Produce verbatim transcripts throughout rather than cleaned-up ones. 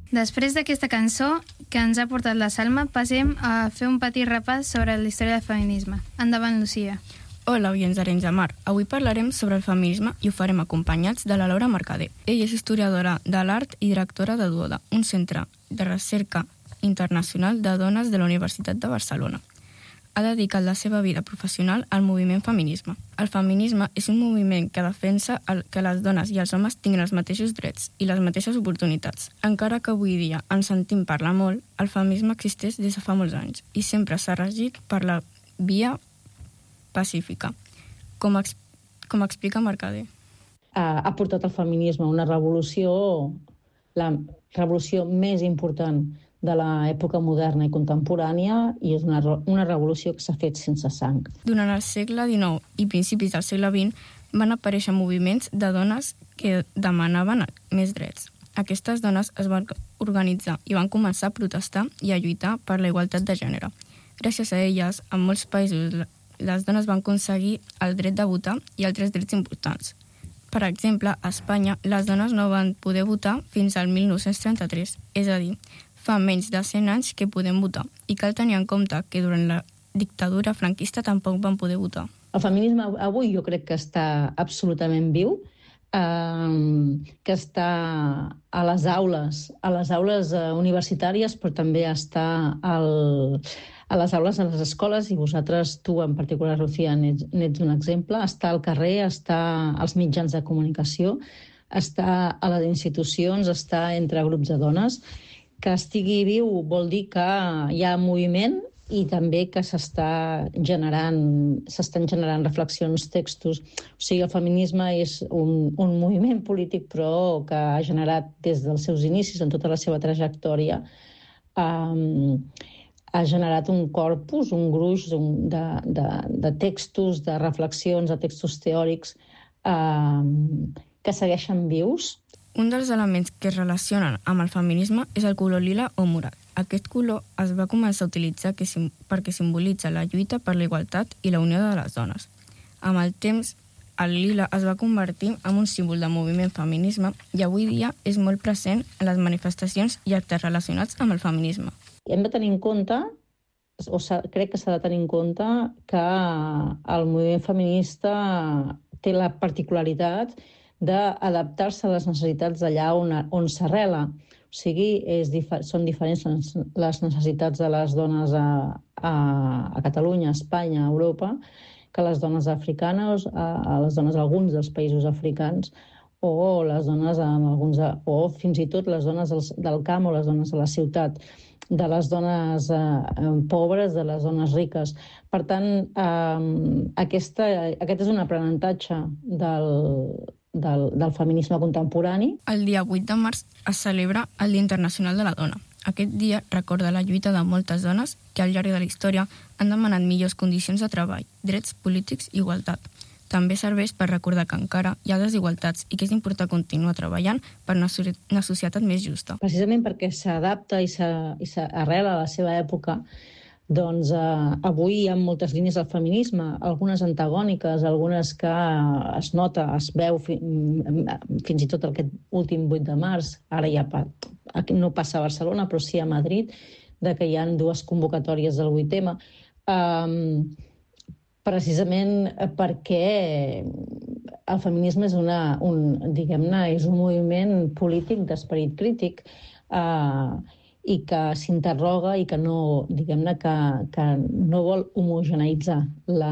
Després d'aquesta cançó que ens ha portat la Salma, passem a fer un petit repàs sobre la història del feminisme. Endavant, Lucía. Hola, oients d'Arenys de Mar. Avui parlarem sobre el feminisme i ho farem acompanyats de la Laura Mercader. Ella és historiadora de l'art i directora de Duoda, un centre de recerca internacional de dones de la Universitat de Barcelona. Ha dedicat la seva vida professional al moviment feminisme. El feminisme és un moviment que defensa el, que les dones i els homes tinguin els mateixos drets i les mateixes oportunitats. Encara que avui dia ens sentim parlar molt, el feminisme existeix des de fa molts anys i sempre s'ha regit per la via pacífica, com, ex, com explica Mercader. Ha, ha portat el feminisme a una revolució, la revolució més important de l'època moderna i contemporània, i és una, una revolució que s'ha fet sense sang. Durant el segle dinou i principis del segle vint van aparèixer moviments de dones que demanaven més drets. Aquestes dones es van organitzar i van començar a protestar i a lluitar per la igualtat de gènere. Gràcies a elles, en molts països les dones van aconseguir el dret de votar i altres drets importants. Per exemple, a Espanya, les dones no van poder votar fins al mil nou-cents trenta-tres, és a dir, fa menys de cent anys que podem votar, i cal tenir en compte que durant la dictadura franquista tampoc van poder votar. El feminisme avui jo crec que està absolutament viu, eh, que està a les aules, a les aules universitàries, però també està al, a les aules de les escoles, i vosaltres, tu en particular, Lucía, n'ets, n'ets un exemple. Està al carrer, està als mitjans de comunicació, està a les institucions, està entre grups de dones. Que estigui viu vol dir que hi ha moviment i també que s'està generant, s'estan generant reflexions, textos. O sigui, el feminisme és un, un moviment polític, però que ha generat des dels seus inicis, en tota la seva trajectòria, um, ha generat un corpus, un gruix un, de, de, de textos, de reflexions, de textos teòrics um, que segueixen vius. Un dels elements que es relacionen amb el feminisme és el color lila o morat. Aquest color es va començar a utilitzar que sim- perquè simbolitza la lluita per la igualtat i la unió de les dones. Amb el temps, el lila es va convertir en un símbol de moviment feminisme i avui dia és molt present en les manifestacions i actes relacionats amb el feminisme. Hem de tenir en compte, o crec que s'ha de tenir en compte, que el moviment feminista té la particularitat d'adaptar-se a les necessitats d'allà on, on s'arrela. O sigui, és, són diferents les necessitats de les dones a, a, a Catalunya, a Espanya, a Europa, que les dones africanes, a, a les dones d'alguns dels països africans, o les dones en alguns, o fins i tot les dones del, del camp o les dones de la ciutat, de les dones eh, pobres, de les dones riques. Per tant, eh, aquesta, aquest és un aprenentatge del, del, del feminisme contemporani. El dia vuit de març es celebra el Dia Internacional de la Dona. Aquest dia recorda la lluita de moltes dones que al llarg de la història han demanat millors condicions de treball, drets polítics i igualtat. També serveix per recordar que encara hi ha desigualtats i que és important continuar treballant per una societat més justa. Precisament perquè s'adapta i s'arrela a la seva època, doncs eh, avui hi ha moltes línies del feminisme, algunes antagòniques, algunes que es nota, es veu fi, fins i tot aquest últim vuit de març, ara ja pa, no passa a Barcelona, però sí a Madrid, de que hi ha dues convocatòries del vuit ema. Um, precisament perquè el feminisme és, una, un, diguem-ne, és un moviment polític d'esperit crític eh, i que s'interroga i que no, diguem-ne, que, que no vol homogeneïtzar la,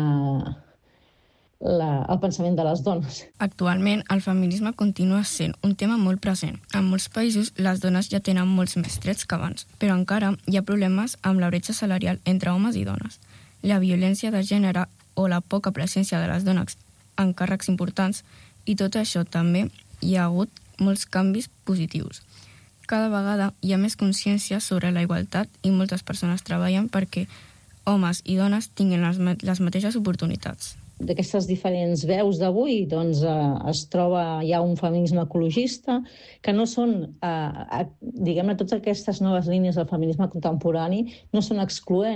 la, el pensament de les dones. Actualment, el feminisme continua sent un tema molt present. En molts països, les dones ja tenen molts més drets que abans, però encara hi ha problemes amb la bretxa salarial entre homes i dones. La violència de gènere o la poca presència de les dones en càrrecs importants, i tot això també hi ha hagut molts canvis positius. Cada vegada hi ha més consciència sobre la igualtat i moltes persones treballen perquè homes i dones tinguin les, les mateixes oportunitats. D'aquestes diferents veus d'avui doncs, eh, es troba ja un feminisme ecologista, que no són, eh, diguem-ne, totes aquestes noves línies del feminisme contemporani no són excloent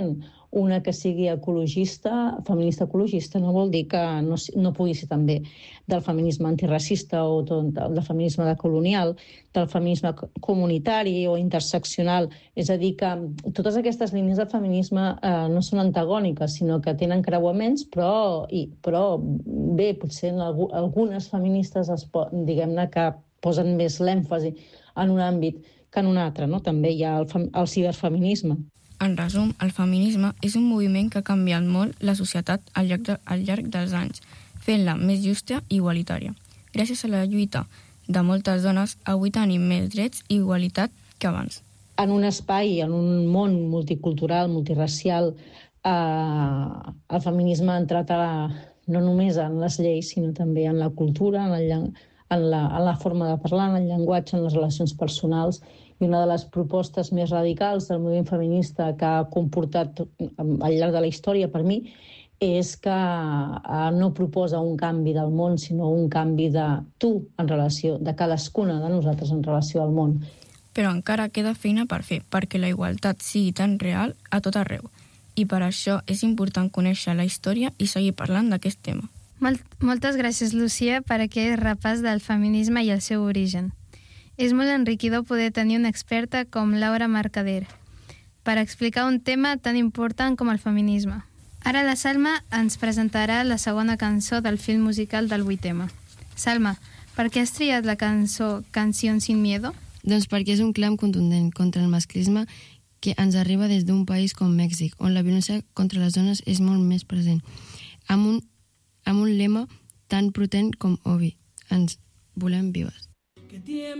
una que sigui ecologista, feminista ecologista, no vol dir que no, no pugui ser també del feminisme antiracista o tot, del feminisme decolonial, del feminisme comunitari o interseccional. És a dir, que totes aquestes línies del feminisme eh, no són antagòniques, sinó que tenen creuaments, però, i, però bé, potser en algu, algunes feministes es, diguem-ne que posen més l'èmfasi en un àmbit que en un altre, no? També hi ha el, el ciberfeminisme. En resum, el feminisme és un moviment que ha canviat molt la societat al llarg, de, al llarg dels anys, fent-la més justa i igualitària. Gràcies a la lluita de moltes dones, avui tenim més drets i igualitat que abans. En un espai, en un món multicultural, multiracial, eh, el feminisme ha entrat a la, no només en les lleis, sinó també en la cultura, en, el, en, la, en la forma de parlar, en el llenguatge, en les relacions personals. I una de les propostes més radicals del moviment feminista que ha comportat al llarg de la història per mi és que no proposa un canvi del món, sinó un canvi de tu en relació, de cadascuna de nosaltres en relació al món. Però encara queda feina per fer, perquè la igualtat sigui tan real a tot arreu. I per això és important conèixer la història i seguir parlant d'aquest tema. Molt, moltes gràcies, Lucía, per aquest repàs del feminisme i el seu origen. És molt enriquidor poder tenir una experta com Laura Mercader per explicar un tema tan important com el feminisme. Ara la Salma ens presentarà la segona cançó del film musical del vuitema. Salma, per què has triat la cançó Canción sin miedo? Doncs perquè és un clam contundent contra el masclisme que ens arriba des d'un país com Mèxic, on la violència contra les dones és molt més present, amb un, amb un lema tan potent com obvi: ens volem vives.